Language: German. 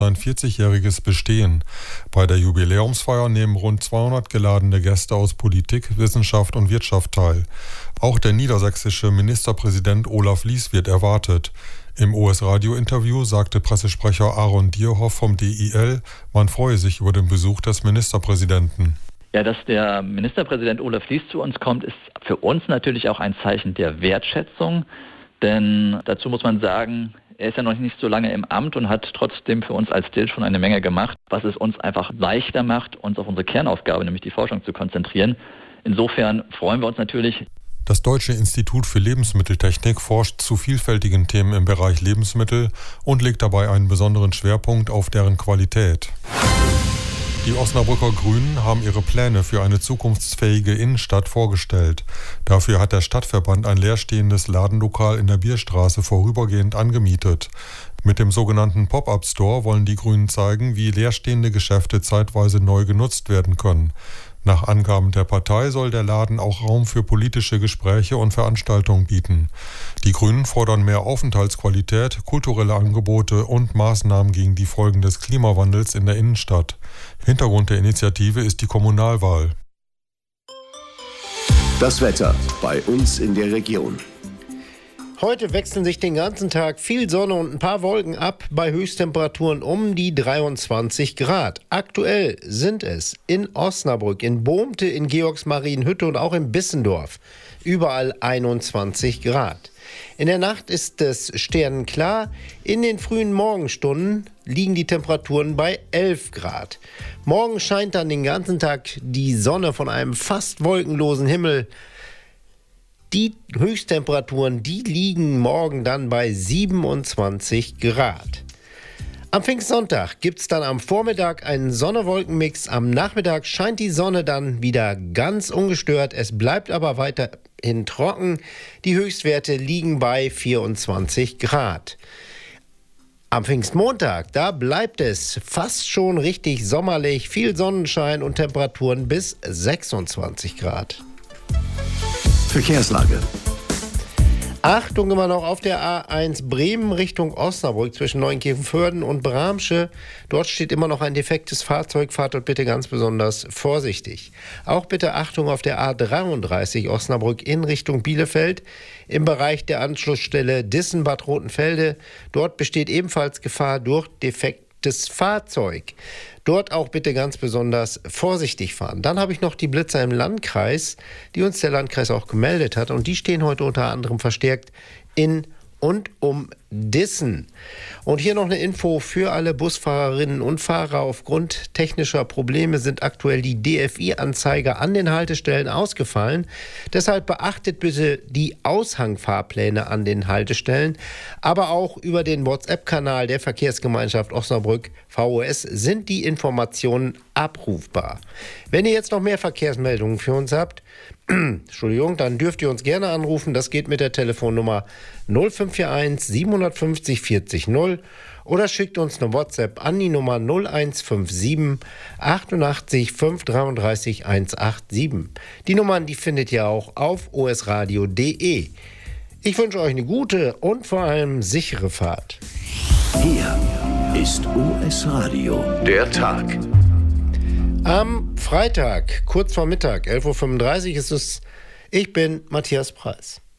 sein 40-jähriges Bestehen. Bei der Jubiläumsfeier nehmen rund 200 geladene Gäste aus Politik, Wissenschaft und Wirtschaft teil. Auch der niedersächsische Ministerpräsident Olaf Lies wird erwartet. Im OS-Radio-Interview sagte Pressesprecher Aaron Dierhoff vom DIL, man freue sich über den Besuch des Ministerpräsidenten. Ja, dass der Ministerpräsident Olaf Lies zu uns kommt, ist für uns natürlich auch ein Zeichen der Wertschätzung. Denn dazu muss man sagen, er ist ja noch nicht so lange im Amt und hat trotzdem für uns als DIL schon eine Menge gemacht, was es uns einfach leichter macht, uns auf unsere Kernaufgabe, nämlich die Forschung, zu konzentrieren. Insofern freuen wir uns natürlich. Das Deutsche Institut für Lebensmitteltechnik forscht zu vielfältigen Themen im Bereich Lebensmittel und legt dabei einen besonderen Schwerpunkt auf deren Qualität. Die Osnabrücker Grünen haben ihre Pläne für eine zukunftsfähige Innenstadt vorgestellt. Dafür hat der Stadtverband ein leerstehendes Ladenlokal in der Bierstraße vorübergehend angemietet. Mit dem sogenannten Pop-up-Store wollen die Grünen zeigen, wie leerstehende Geschäfte zeitweise neu genutzt werden können. Nach Angaben der Partei soll der Laden auch Raum für politische Gespräche und Veranstaltungen bieten. Die Grünen fordern mehr Aufenthaltsqualität, kulturelle Angebote und Maßnahmen gegen die Folgen des Klimawandels in der Innenstadt. Hintergrund der Initiative ist die Kommunalwahl. Das Wetter bei uns in der Region. Heute wechseln sich den ganzen Tag viel Sonne und ein paar Wolken ab bei Höchsttemperaturen um die 23 Grad. Aktuell sind es in Osnabrück, in Bohmte, in Georgsmarienhütte und auch in Bissendorf überall 21 Grad. In der Nacht ist es sternenklar. In den frühen Morgenstunden liegen die Temperaturen bei 11 Grad. Morgen scheint dann den ganzen Tag die Sonne von einem fast wolkenlosen Himmel. Die Höchsttemperaturen, die liegen morgen dann bei 27 Grad. Am Pfingstsonntag gibt es dann am Vormittag einen Sonne-Wolken-Mix. Am Nachmittag scheint die Sonne dann wieder ganz ungestört. Es bleibt aber weiterhin trocken. Die Höchstwerte liegen bei 24 Grad. Am Pfingstmontag, da bleibt es fast schon richtig sommerlich. Viel Sonnenschein und Temperaturen bis 26 Grad. Verkehrslage. Achtung immer noch auf der A1 Bremen Richtung Osnabrück zwischen Neunkirchen-Vörden und Bramsche. Dort steht immer noch ein defektes Fahrzeug. Fahrt dort bitte ganz besonders vorsichtig. Auch bitte Achtung auf der A33 Osnabrück in Richtung Bielefeld im Bereich der Anschlussstelle Dissen-Bad Rotenfelde. Dort besteht ebenfalls Gefahr durch defektes Fahrzeug. Dort auch bitte ganz besonders vorsichtig fahren. Dann habe ich noch die Blitzer im Landkreis, die uns der Landkreis auch gemeldet hat. Und die stehen heute unter anderem verstärkt in und um Dissen. Und hier noch eine Info für alle Busfahrerinnen und Fahrer. Aufgrund technischer Probleme sind aktuell die DFI-Anzeiger an den Haltestellen ausgefallen. Deshalb beachtet bitte die Aushangfahrpläne an den Haltestellen. Aber auch über den WhatsApp-Kanal der Verkehrsgemeinschaft Osnabrück VOS sind die Informationen abrufbar. Wenn ihr jetzt noch mehr Verkehrsmeldungen für uns habt, Entschuldigung, dann dürft ihr uns gerne anrufen. Das geht mit der Telefonnummer 0541 750 40 0 oder schickt uns eine WhatsApp an die Nummer 0157 88 533 187. Die Nummern, die findet ihr auch auf osradio.de. Ich wünsche euch eine gute und vor allem sichere Fahrt. Hier ist OS Radio, der Tag. Am Freitag, kurz vor Mittag, 11.35 Uhr ist es. Ich bin Matthias Preis.